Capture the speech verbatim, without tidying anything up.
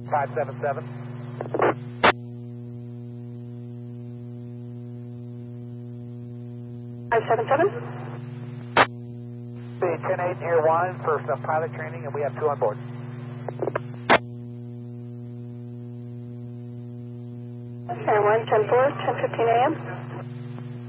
five seven seven. five seven seven. ten eight here one for some pilot training, and we have two on board. And one ten four, ten fifteen a m.